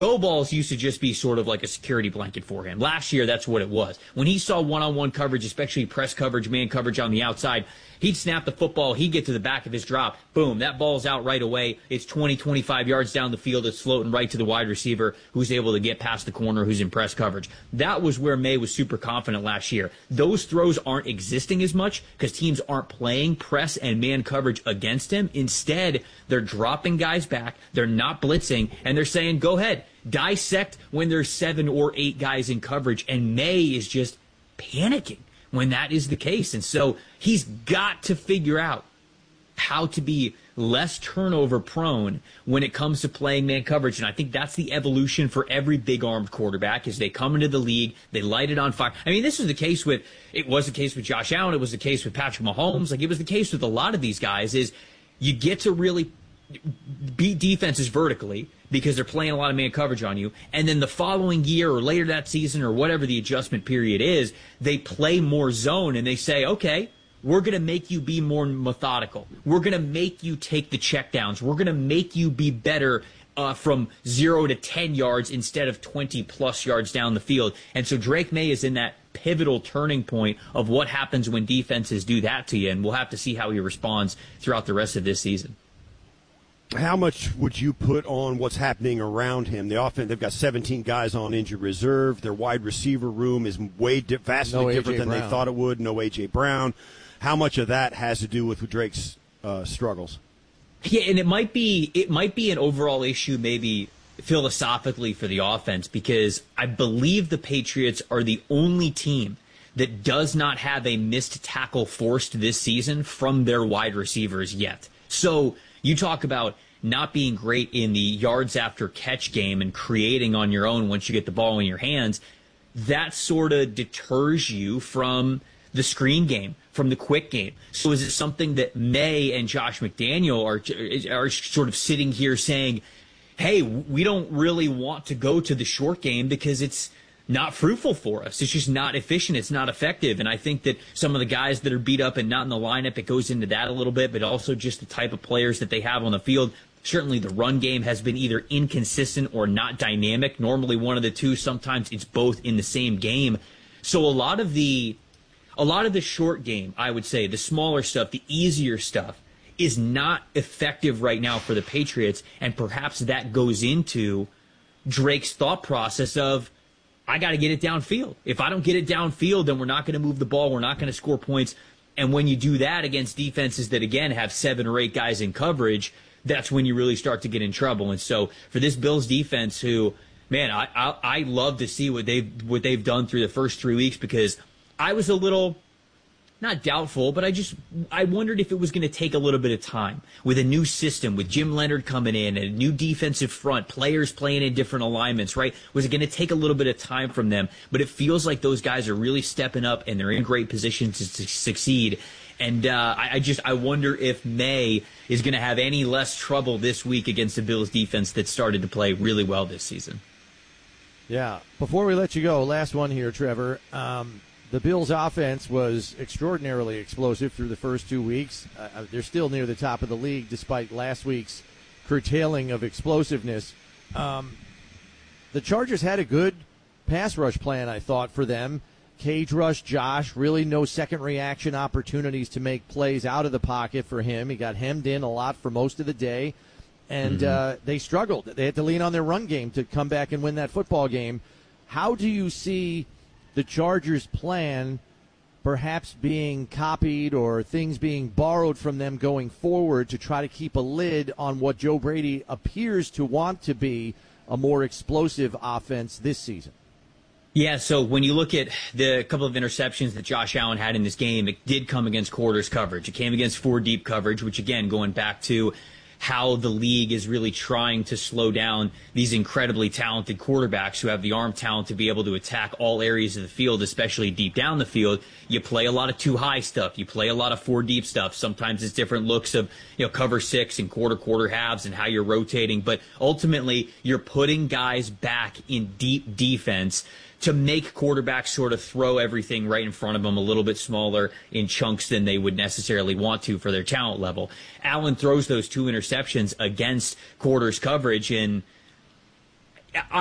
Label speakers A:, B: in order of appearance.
A: go balls used to just be sort of like a security blanket for him. Last year, that's what it was. When he saw one-on-one coverage, especially press coverage, man coverage on the outside, he'd snap the football, he'd get to the back of his drop, boom, that ball's out right away. It's 20, 25 yards down the field. It's floating right to the wide receiver who's able to get past the corner, who's in press coverage. That was where May was super confident last year. Those throws aren't existing as much because teams aren't playing press and man coverage against him. Instead, they're dropping guys back, they're not blitzing, and they're saying, go ahead, dissect when there's 7 or 8 guys in coverage, and May is just panicking when that is the case. And so he's got to figure out how to be less turnover prone when it comes to playing man coverage. And I think that's the evolution for every big armed quarterback as they come into the league, they light it on fire. I mean, this was the case with Josh Allen, it was the case with Patrick Mahomes, like it was the case with a lot of these guys, is you get to really beat defenses vertically because they're playing a lot of man coverage on you, and then the following year or later that season or whatever the adjustment period is, they play more zone and they say, okay, we're going to make you be more methodical. We're going to make you take the checkdowns. We're going to make you be better from 0 to 10 yards instead of 20-plus yards down the field. And so Drake May is in that pivotal turning point of what happens when defenses do that to you, and we'll have to see how he responds throughout the rest of this season.
B: How much would you put on what's happening around him? The offense, they've got 17 guys on injured reserve. Their wide receiver room is vastly different than they thought it would. No A.J. Brown. How much of that has to do with Drake's struggles?
A: Yeah, and it might be an overall issue maybe philosophically for the offense, because I believe the Patriots are the only team that does not have a missed tackle forced this season from their wide receivers yet. So you talk about not being great in the yards after catch game and creating on your own once you get the ball in your hands. That sort of deters you from the screen game, from the quick game. So is it something that May and Josh McDaniel are sort of sitting here saying, hey, we don't really want to go to the short game because it's not fruitful for us. It's just not efficient. It's not effective. And I think that some of the guys that are beat up and not in the lineup, it goes into that a little bit, but also just the type of players that they have on the field. Certainly the run game has been either inconsistent or not dynamic. Normally one of the two. Sometimes it's both in the same game. So a lot of the short game, I would say, the smaller stuff, the easier stuff, is not effective right now for the Patriots. And perhaps that goes into Drake's thought process of, I got to get it downfield. If I don't get it downfield, then we're not going to move the ball. We're not going to score points. And when you do that against defenses that, again, have 7 or 8 guys in coverage, that's when you really start to get in trouble. And so for this Bills defense, who, man, I love to see what they've done through the first 3 weeks, because I was a little, not doubtful, but I wondered if it was going to take a little bit of time with a new system, with Jim Leonard coming in, and a new defensive front, players playing in different alignments, right? Was it going to take a little bit of time from them? But it feels like those guys are really stepping up, and they're in great positions to succeed. And I wonder if May is going to have any less trouble this week against the Bills defense that started to play really well this season.
C: Yeah. Before we let you go, last one here, Trevor. The Bills' offense was extraordinarily explosive through the first 2 weeks. They're still near the top of the league despite last week's curtailing of explosiveness. The Chargers had a good pass rush plan, I thought, for them. Cage rush Josh, really no second reaction opportunities to make plays out of the pocket for him. He got hemmed in a lot for most of the day, and they struggled. They had to lean on their run game to come back and win that football game. How do you see the Chargers' plan perhaps being copied or things being borrowed from them going forward to try to keep a lid on what Joe Brady appears to want to be a more explosive offense this season?
A: Yeah, so when you look at the couple of interceptions that Josh Allen had in this game, it did come against quarters coverage. It came against 4 deep coverage, which, again, going back to how the league is really trying to slow down these incredibly talented quarterbacks who have the arm talent to be able to attack all areas of the field, especially deep down the field. You play a lot of 2 high stuff. You play a lot of 4 deep stuff. Sometimes it's different looks of, cover 6 and quarter halves and how you're rotating. But ultimately, you're putting guys back in deep defense to make quarterbacks sort of throw everything right in front of them a little bit smaller in chunks than they would necessarily want to for their talent level. Allen throws those 2 interceptions against quarters coverage, and